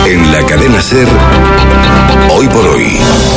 En la cadena SER, Hoy por Hoy.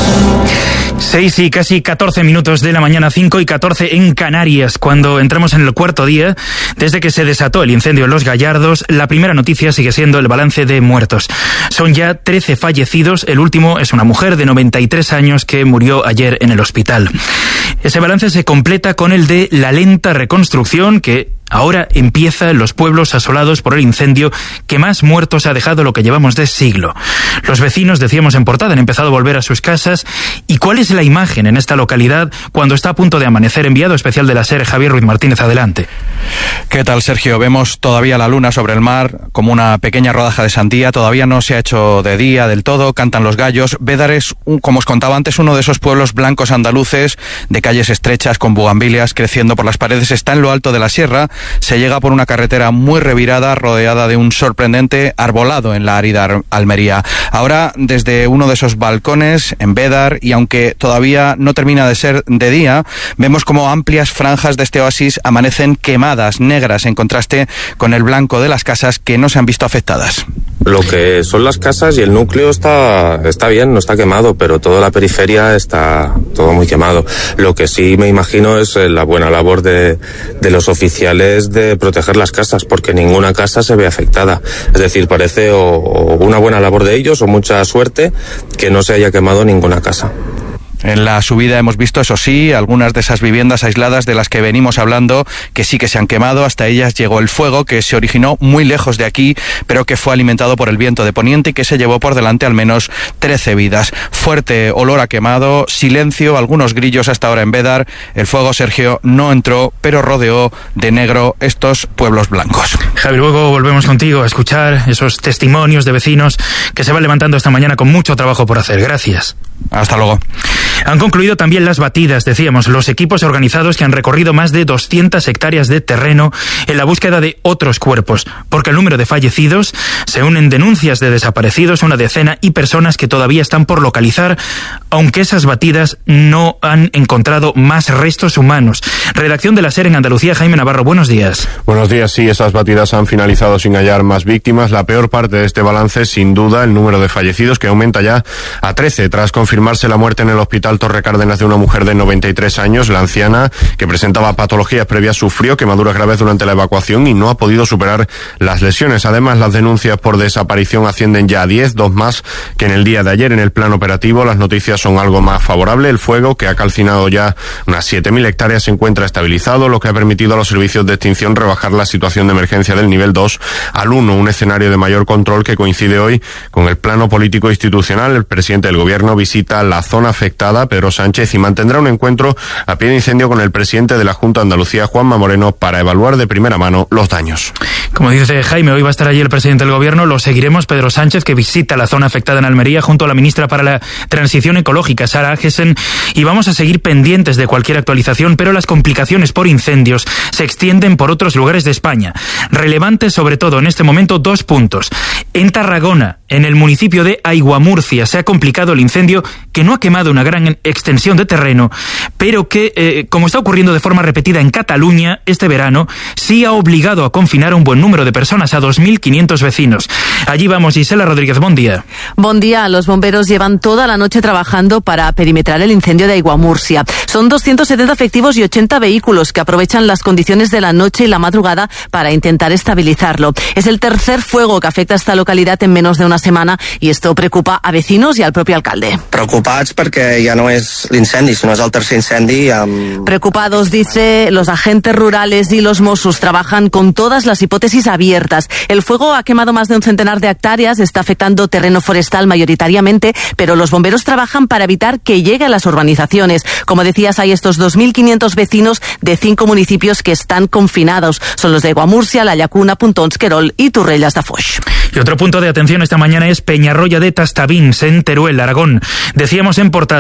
6 y casi 14 minutos de la mañana, 5 y 14 en Canarias, cuando entramos en el cuarto día desde que se desató el incendio en Los Gallardos. La primera noticia sigue siendo el balance de muertos. Son ya 13 fallecidos, el último es una mujer de 93 años que murió ayer en el hospital. Ese balance se completa con el de la lenta reconstrucción que ahora empieza en los pueblos asolados por el incendio que más muertos ha dejado lo que llevamos de siglo. Los vecinos, decíamos en portada, han empezado a volver a sus casas. ¿Y cuál es la imagen en esta localidad cuando está a punto de amanecer? Enviado especial de la SER, Javier Ruiz Martínez, adelante. ¿Qué tal, Sergio? Vemos todavía la luna sobre el mar, como una pequeña rodaja de sandía. Todavía no se ha hecho de día del todo, cantan los gallos. Bédar es, como os contaba antes, uno de esos pueblos blancos andaluces, de calles estrechas con bugambilias creciendo por las paredes. Está en lo alto de la sierra. Se llega por una carretera muy revirada, rodeada de un sorprendente arbolado en la árida Almería. Ahora, desde uno de esos balcones en Bédar, y aunque todavía no termina de ser de día, vemos como amplias franjas de este oasis amanecen quemadas, negras, en contraste con el blanco de las casas que no se han visto afectadas. Lo que son las casas y el núcleo está bien, no está quemado, pero toda la periferia está todo muy quemado. Lo que sí me imagino es la buena labor de los oficiales de proteger las casas, porque ninguna casa se ve afectada. Es decir, parece o una buena labor de ellos o mucha suerte que no se haya quemado ninguna casa. En la subida hemos visto, eso sí, algunas de esas viviendas aisladas de las que venimos hablando, que sí que se han quemado. Hasta ellas llegó el fuego, que se originó muy lejos de aquí, pero que fue alimentado por el viento de poniente y que se llevó por delante al menos 13 vidas. Fuerte olor a quemado, silencio, algunos grillos hasta ahora en Bédar. El fuego, Sergio, no entró, pero rodeó de negro estos pueblos blancos. Javi, luego volvemos contigo a escuchar esos testimonios de vecinos que se van levantando esta mañana con mucho trabajo por hacer. Gracias. Hasta luego. Han concluido también las batidas, decíamos, los equipos organizados que han recorrido más de 200 hectáreas de terreno en la búsqueda de otros cuerpos, porque el número de fallecidos se unen denuncias de desaparecidos, una decena, y personas que todavía están por localizar, aunque esas batidas no han encontrado más restos humanos. Redacción de la SER en Andalucía, Jaime Navarro, buenos días. Buenos días, sí, esas batidas han finalizado sin hallar más víctimas. La peor parte de este balance, sin duda, el número de fallecidos, que aumenta ya a 13, tras confirmarse la muerte en el hospital Torre Cárdenas de una mujer de 93 años. La anciana, que presentaba patologías previas, sufrió quemaduras graves durante la evacuación y no ha podido superar las lesiones. Además, las denuncias por desaparición ascienden ya a 10, 2 más que en el día de ayer. En el plan operativo, las noticias son algo más favorable. El fuego, que ha calcinado ya unas 7.000 hectáreas, se encuentra estabilizado, lo que ha permitido a los servicios de extinción rebajar la situación de emergencia del nivel 2 al 1, un escenario de mayor control que coincide hoy con el plano político institucional. El presidente del gobierno visita la zona afectada, Pedro Sánchez, y mantendrá un encuentro a pie de incendio con el presidente de la Junta de Andalucía, Juanma Moreno, para evaluar de primera mano los daños. Como dice Jaime, hoy va a estar allí el presidente del gobierno. Lo seguiremos. Pedro Sánchez, que visita la zona afectada en Almería junto a la ministra para la Transición Ecológica, Sara Agesen, y vamos a seguir pendientes de cualquier actualización, pero las complicaciones por incendios se extienden por otros lugares de España. Relevantes sobre todo en este momento 2 puntos. En Tarragona, en el municipio de Aiguamurcia, se ha complicado el incendio que no ha quemado una gran extensión de terreno, pero que, como está ocurriendo de forma repetida en Cataluña este verano, sí ha obligado a confinar a un buen número de personas, a 2.500 vecinos. Allí vamos, Gisela Rodríguez, buen día. Buen día. Los bomberos llevan toda la noche trabajando para perimetrar el incendio de Aiguamurcia. Son 270 efectivos y 80 vehículos que aprovechan las condiciones de la noche y la madrugada para intentar estabilizarlo. Es el tercer fuego que afecta a esta localidad en menos de una semana y esto preocupa a vecinos y al propio alcalde. Preocupats perquè ja no és l'incendi, sinó és el tercer incendi. Preocupados, dice, los agentes rurales y los Mossos trabajan con todas las hipótesis abiertas. El fuego ha quemado más de un centenar de hectáreas, está afectando terreno forestal mayoritariamente, pero los bomberos trabajan para evitar que llegue a las urbanizaciones. Como decías, hay estos 2.500 vecinos de 5 municipios que están confinados. Son los de Aiguamurcia, La Llacuna, Pontons, Querol y Torrelles de Foix. Y otro punto de atención esta mañana es Peñarroya de Tastavins, en Teruel, Aragón. Decíamos en portada,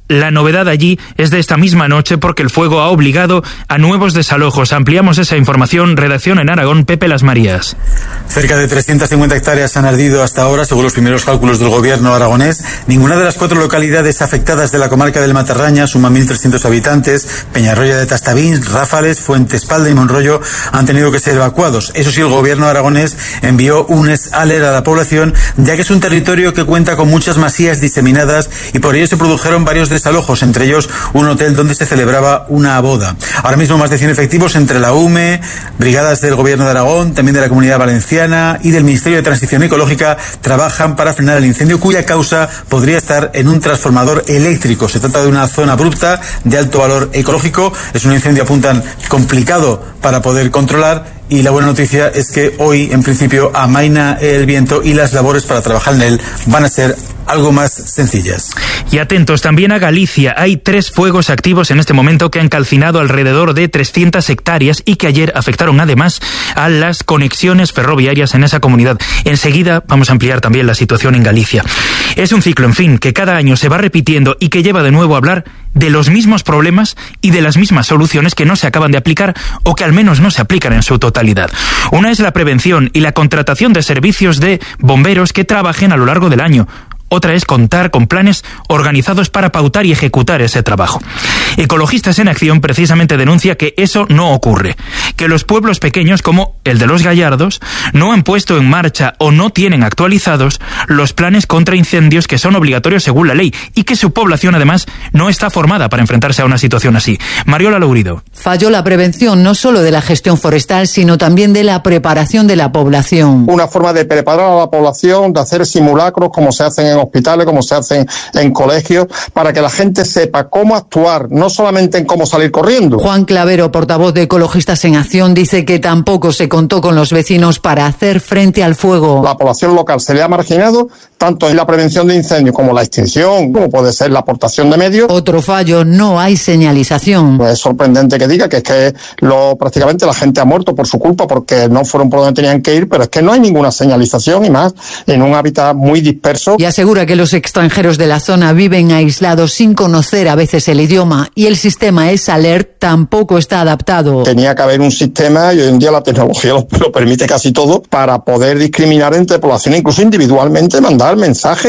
La novedad allí es de esta misma noche porque el fuego ha obligado a nuevos desalojos. Ampliamos esa información. Redacción en Aragón, Pepe Las Marías. Cerca de 350 hectáreas han ardido hasta ahora, según los primeros cálculos del gobierno aragonés. Ninguna de las 4 localidades afectadas de la comarca del Matarraña suma 1.300 habitantes. Peñarroya de Tastavins, Ráfales, Fuente Espalda y Monroyo han tenido que ser evacuados. Eso sí, el gobierno aragonés envió un alert a la población, ya que es un territorio que cuenta con muchas masías diseminadas y por ello se produjeron varios desalojos, entre ellos un hotel donde se celebraba una boda. Ahora mismo más de 100 efectivos entre la UME, brigadas del gobierno de Aragón, también de la Comunidad Valenciana y del Ministerio de Transición Ecológica trabajan para frenar el incendio, cuya causa podría estar en un transformador eléctrico. Se trata de una zona abrupta de alto valor ecológico. Es un incendio, apuntan, complicado para poder controlar. Y la buena noticia es que hoy, en principio, amaina el viento y las labores para trabajar en él van a ser algo más sencillas. Y atentos también a Galicia. Hay 3 fuegos activos en este momento que han calcinado alrededor de 300 hectáreas y que ayer afectaron además a las conexiones ferroviarias en esa comunidad. Enseguida vamos a ampliar también la situación en Galicia. Es un ciclo, en fin, que cada año se va repitiendo y que lleva de nuevo a hablar de los mismos problemas y de las mismas soluciones que no se acaban de aplicar o que al menos no se aplican en su totalidad. Una es la prevención y la contratación de servicios de bomberos que trabajen a lo largo del año. Otra es contar con planes organizados para pautar y ejecutar ese trabajo. Ecologistas en Acción precisamente denuncia que eso no ocurre, que los pueblos pequeños como el de Los Gallardos no han puesto en marcha o no tienen actualizados los planes contra incendios que son obligatorios según la ley y que su población además no está formada para enfrentarse a una situación así. Mariola Lourido. Falló la prevención no solo de la gestión forestal, sino también de la preparación de la población. Una forma de preparar a la población, de hacer simulacros como se hacen en hospitales, como se hacen en colegios, para que la gente sepa cómo actuar, no solamente en cómo salir corriendo. Juan Clavero, portavoz de Ecologistas en Acción, dice que tampoco se contó con los vecinos para hacer frente al fuego. La población local se le ha marginado tanto en la prevención de incendios como la extinción, como puede ser la aportación de medios. Otro fallo, no hay señalización. Pues es sorprendente que diga que es que prácticamente la gente ha muerto por su culpa porque no fueron por donde tenían que ir, pero es que no hay ninguna señalización y más en un hábitat muy disperso. Y asegura que los extranjeros de la zona viven aislados sin conocer a veces el idioma y el sistema ESALERT tampoco está adaptado. Tenía que haber un sistema, y hoy en día la tecnología lo permite casi todo, para poder discriminar entre poblaciones, incluso individualmente mandar mensajes.